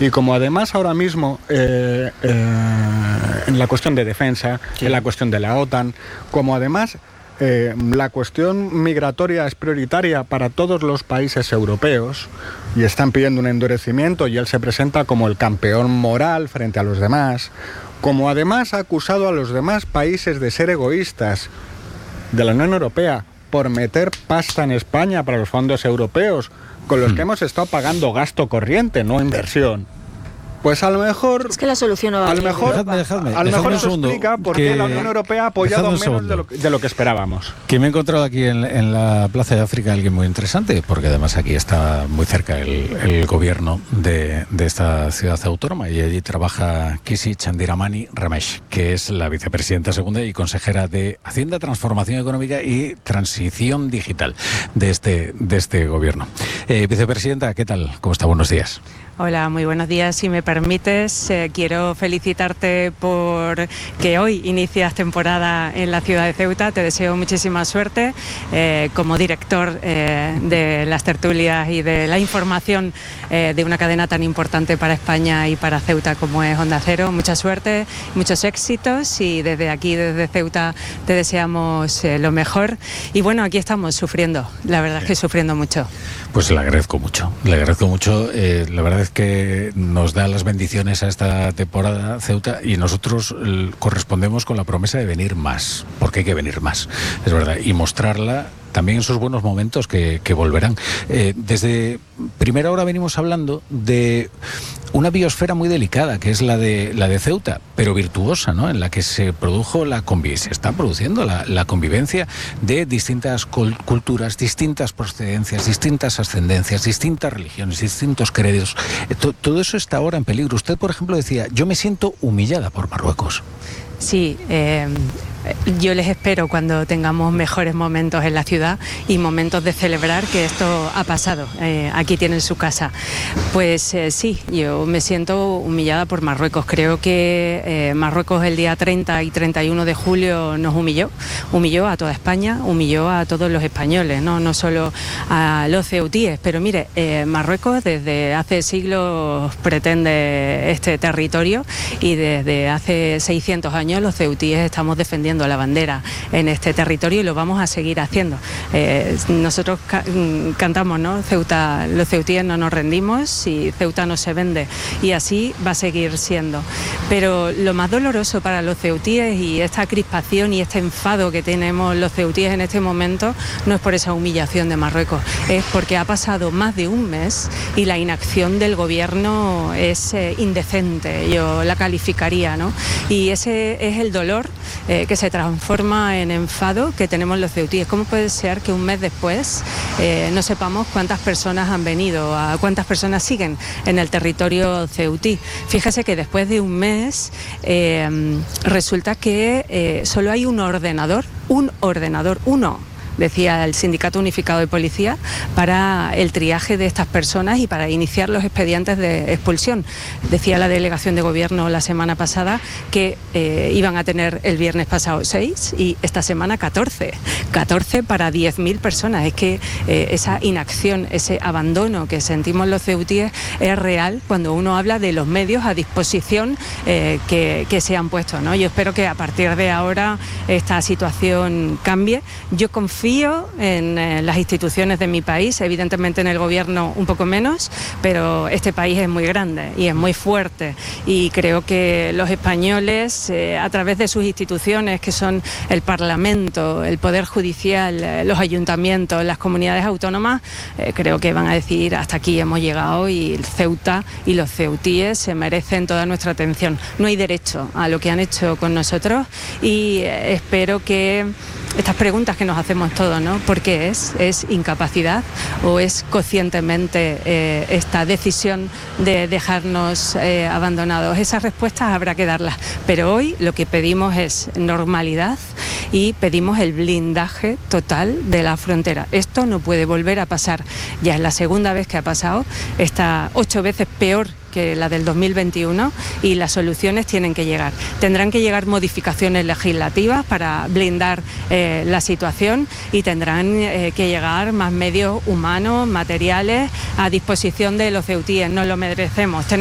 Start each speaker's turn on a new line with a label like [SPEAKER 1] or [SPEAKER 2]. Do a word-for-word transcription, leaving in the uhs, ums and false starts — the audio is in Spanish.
[SPEAKER 1] Y como además ahora mismo, eh, eh, en la cuestión de defensa, sí. en la cuestión de la OTAN, como además eh, la cuestión migratoria es prioritaria para todos los países europeos y están pidiendo un endurecimiento y él se presenta como el campeón moral frente a los demás, como además ha acusado a los demás países de ser egoístas de la Unión Europea por meter pasta en España para los fondos europeos, con los que hemos estado pagando gasto corriente, no inversión. Pues a lo mejor...
[SPEAKER 2] Es que la solución no va a
[SPEAKER 1] lo mejor,
[SPEAKER 3] dejadme, dejadme,
[SPEAKER 1] a lo mejor eso
[SPEAKER 3] segundo,
[SPEAKER 1] explica por
[SPEAKER 3] que,
[SPEAKER 1] qué la Unión Europea ha apoyado menos de lo, de lo que esperábamos.
[SPEAKER 3] Que me he encontrado aquí en, en la Plaza de África alguien muy interesante, porque además aquí está muy cerca el, el gobierno de, de esta ciudad autónoma, y allí trabaja Kisi Chandiramani Ramesh, que es la vicepresidenta segunda y consejera de Hacienda, Transformación Económica y Transición Digital de este, de este gobierno. Eh, vicepresidenta, ¿qué tal? ¿Cómo está? Buenos días.
[SPEAKER 4] Hola, muy buenos días. Si me permites, eh, quiero felicitarte por que hoy inicias temporada en la ciudad de Ceuta. Te deseo muchísima suerte eh, como director eh, de las tertulias y de la información eh, de una cadena tan importante para España y para Ceuta como es Onda Cero. Mucha suerte, muchos éxitos, y desde aquí, desde Ceuta, te deseamos eh, lo mejor. Y bueno, aquí estamos sufriendo, la verdad es que sufriendo mucho.
[SPEAKER 3] Pues le agradezco mucho, le agradezco mucho. Eh, la verdad es que nos da las bendiciones a esta temporada Ceuta, y nosotros eh, correspondemos con la promesa de venir más, porque hay que venir más, es verdad, y mostrarla también en sus buenos momentos que, que volverán. Eh, desde primera hora venimos hablando de una biosfera muy delicada, que es la de la de Ceuta, pero virtuosa, ¿no? En la que se produjo la convivencia, se está produciendo la, la convivencia de distintas culturas, distintas procedencias, distintas ascendencias, distintas religiones, distintos credos. Todo, todo eso está ahora en peligro. Usted, por ejemplo, decía: yo me siento humillada por Marruecos.
[SPEAKER 4] Sí, eh, yo les espero cuando tengamos mejores momentos en la ciudad y momentos de celebrar que esto ha pasado. Eh, aquí tienen su casa. Pues eh, sí, yo me siento humillada por Marruecos. Creo que eh, Marruecos el día treinta y treinta y uno de julio nos humilló, humilló a toda España, humilló a todos los españoles, no, no solo a los ceutíes. Pero mire, eh, Marruecos desde hace siglos pretende este territorio, y desde hace seiscientos años los ceutíes estamos defendiendo la bandera en este territorio y lo vamos a seguir haciendo. Eh, nosotros ca cantamos, ¿no? Ceuta, los ceutíes no nos rendimos y Ceuta no se vende, y así va a seguir siendo. Pero lo más doloroso para los ceutíes, y esta crispación y este enfado que tenemos los ceutíes en este momento, no es por esa humillación de Marruecos, es porque ha pasado más de un mes y la inacción del gobierno es eh, indecente, yo la calificaría, ¿no? Y ese es el dolor eh, que se transforma en enfado que tenemos los ceutíes. ¿Cómo puede ser que un mes después eh, no sepamos cuántas personas han venido, a cuántas personas siguen en el territorio ceutí? Fíjese que después de un mes eh, resulta que eh, solo hay un ordenador, un ordenador, uno, decía el Sindicato Unificado de Policía, para el triaje de estas personas y para iniciar los expedientes de expulsión. Decía la delegación de gobierno la semana pasada que eh, iban a tener el viernes pasado seis y esta semana catorce. catorce para diez mil personas. Es que eh, esa inacción, ese abandono que sentimos los ceutíes es real cuando uno habla de los medios a disposición eh, que, que se han puesto, ¿no? Yo espero que a partir de ahora esta situación cambie. Yo confío en eh, las instituciones de mi país, evidentemente en el gobierno un poco menos, pero este país es muy grande y es muy fuerte, y creo que los españoles, eh, a través de sus instituciones, que son el Parlamento, el Poder Judicial, eh, los ayuntamientos, las comunidades autónomas, eh, creo que van a decir: hasta aquí hemos llegado, y Ceuta y los ceutíes se merecen toda nuestra atención. No hay derecho a lo que han hecho con nosotros, y eh, espero que estas preguntas que nos hacemos todos, ¿no? ¿Por qué es? ¿Es incapacidad o es conscientemente eh, esta decisión de dejarnos eh, abandonados? Esas respuestas habrá que darlas, pero hoy lo que pedimos es normalidad y pedimos el blindaje total de la frontera. Esto no puede volver a pasar. Ya es la segunda vez que ha pasado, está ocho veces peor que la del dos mil veintiuno, y las soluciones tienen que llegar. Tendrán que llegar modificaciones legislativas para blindar eh, la situación, y tendrán eh, que llegar más medios humanos, materiales a disposición de los ceutíes. Nos lo merecemos.